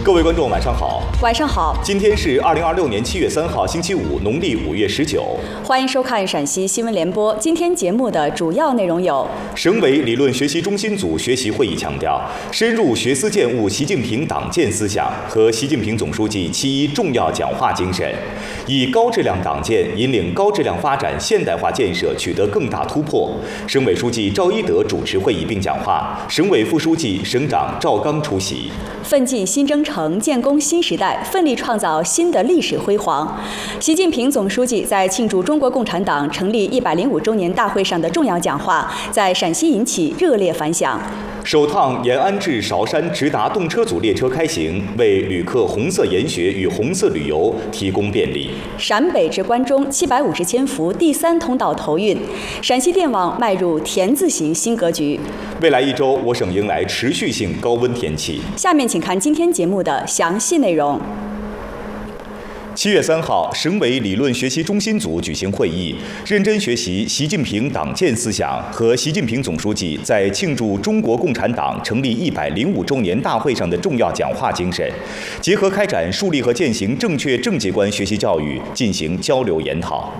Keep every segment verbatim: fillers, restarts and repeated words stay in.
各位观众，晚上好。 晚上好。 今天是二零二六年七月三号，星期五，农历五月十九。 欢迎收看陕西新闻联播。今天节目的主要内容有： 省委理论学习中心组学习会议强调，深入学思践悟习近平党建思想和习近平总书记七一重要讲话精神，以高质量党建引领高质量发展现代化建设取得更大突破。省委书记赵一德主持会议并讲话，省委副书记、省长赵刚出席。 奋进新征程，建功新时代，奋力创造新的历史辉煌。习近平总书记在庆祝中国共产党成立一百零五周年大会上的重要讲话，在陕西引起热烈反响。 首趟延安至韶山直达动车组列车开行，为旅客红色研学与红色旅游提供便利。 陕北至关中七百五十千伏第三通道投运，陕西电网迈入田字形新格局。 未来一周，我省迎来持续性高温天气。 下面请看今天节目的详细内容。 七月三号，省委理论学习中心组举行会议，认真学习习近平党建思想和习近平总书记在庆祝中国共产党成立一百零五周年大会上的重要讲话精神，结合开展树立和践行正确政界观学习教育，进行交流研讨。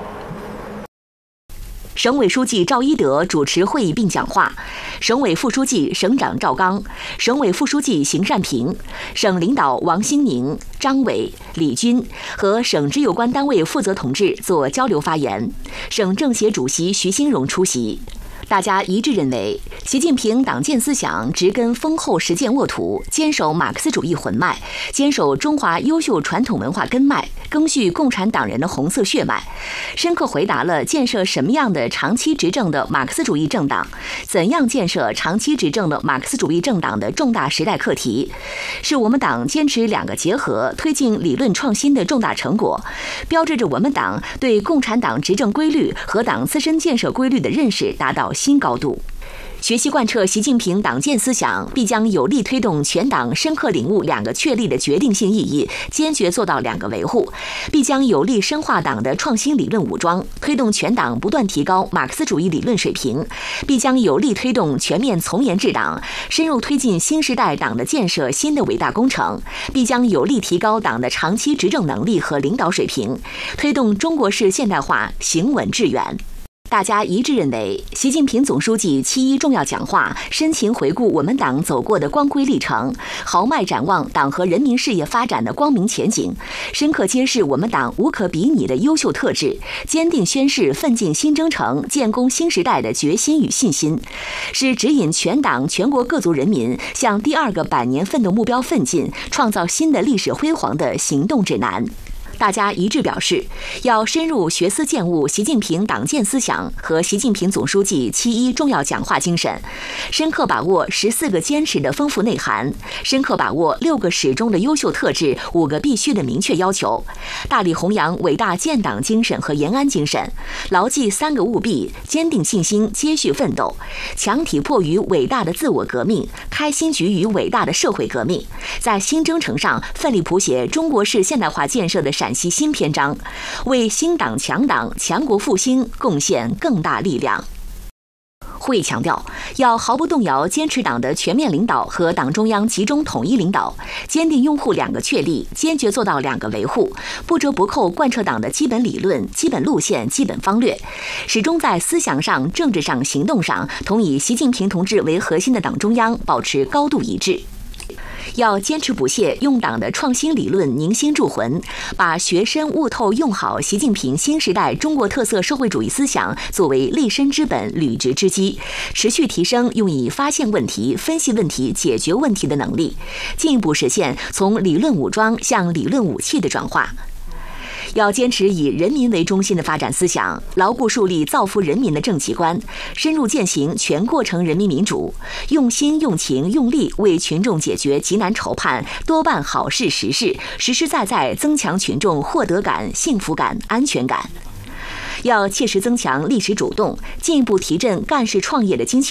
省委书记赵一德主持会议并讲话，省委副书记、省长赵刚、省委副书记邢善平、省领导王兴宁、张伟、李军和省直有关单位负责同志做交流发言，省政协主席徐兴荣出席。大家一致认为，习近平党建思想植根丰厚实践沃土，坚守马克思主义魂脉，坚守中华优秀传统文化根脉，赓续共产党人的红色血脉，深刻回答了建设什么样的长期执政的马克思主义政党，怎样建设长期执政的马克思主义政党的重大时代课题，是我们党坚持两个结合、推进理论创新的重大成果，标志着我们党对共产党执政规律和党自身建设规律的认识达到新高度。学习贯彻习近平党建思想，必将有力推动全党深刻领悟两个确立的决定性意义，坚决做到两个维护；必将有力深化党的创新理论武装，推动全党不断提高马克思主义理论水平；必将有力推动全面从严治党，深入推进新时代党的建设新的伟大工程；必将有力提高党的长期执政能力和领导水平，推动中国式现代化行稳致远。大家一致认为，习近平总书记七一重要讲话深情回顾我们党走过的光辉历程，豪迈展望党和人民事业发展的光明前景，深刻揭示我们党无可比拟的优秀特质，坚定宣示奋进新征程、建功新时代的决心与信心，是指引全党全国各族人民向第二个百年奋斗目标奋进、创造新的历史辉煌的行动指南。大家一致表示，要深入学思践悟习近平党建思想和习近平总书记七一重要讲话精神，深刻把握十四个坚持的丰富内涵，深刻把握六个始终的优秀特质、五个必须的明确要求，大力弘扬伟大建党精神和延安精神，牢记三个务必，坚定信心，接续奋斗，强体魄于伟大的自我革命，开新局于伟大的社会革命，在新征程上奋力谱写中国式现代化建设的陕西新篇章，为新党强党、强国复兴贡献更大力量。会议强调，要毫不动摇坚持党的全面领导和党中央集中统一领导，坚定拥护两个确立，坚决做到两个维护，不折不扣贯彻党的基本理论、基本路线、基本方略，始终在思想上、政治上、行动上同以习近平同志为核心的党中央保持高度一致。要坚持不懈用党的创新理论凝心铸魂，把学深悟透用好习近平新时代中国特色社会主义思想作为立身之本、履职之基，持续提升用以发现问题、分析问题、解决问题的能力，进一步实现从理论武装向理论武器的转化。要坚持以人民为中心的发展思想，牢固树立造福人民的政企观，深入践行全过程人民民主，用心用情用力为群众解决急难愁盼，多办好事实事，实实在在增强群众获得感、幸福感、安全感。要切实增强历史主动，进一步提振干事创业的精气